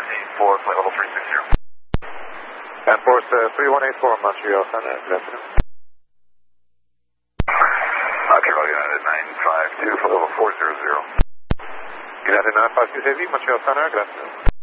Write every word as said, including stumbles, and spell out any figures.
eight four, flight level three six zero. And force uh, three one eight four, Montreal Center, good afternoon. Montreal United nine five two, flight level four zero zero. United nine five two, J V, Montreal Center, good afternoon.